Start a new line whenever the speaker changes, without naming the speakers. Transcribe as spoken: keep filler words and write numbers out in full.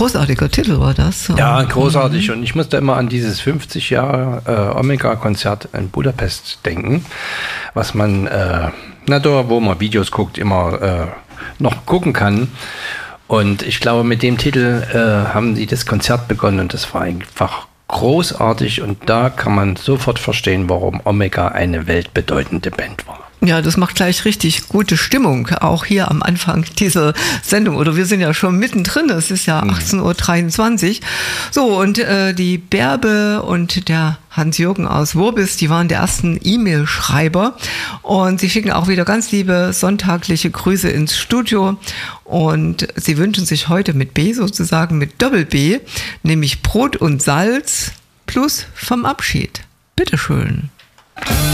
großartiger Titel war das.
Ja, großartig. Mhm. Und ich musste immer an dieses fünfzig Jahre äh, Omega-Konzert in Budapest denken, was man, äh, na da, wo man Videos guckt, immer äh, noch gucken kann. Und ich glaube, mit dem Titel äh, haben sie das Konzert begonnen und das war einfach großartig. Und da kann man sofort verstehen, warum Omega eine weltbedeutende Band war.
Ja, das macht gleich richtig gute Stimmung, auch hier am Anfang dieser Sendung. Oder wir sind ja schon mittendrin, es ist ja achtzehn Uhr dreiundzwanzig. So, und äh, die Bärbe und der Hans-Jürgen aus Wurbis, die waren die ersten E-Mail-Schreiber. Und sie schicken auch wieder ganz liebe sonntagliche Grüße ins Studio. Und sie wünschen sich heute mit B sozusagen, mit Doppel-B, nämlich Brot und Salz plus vom Abschied. Bitteschön.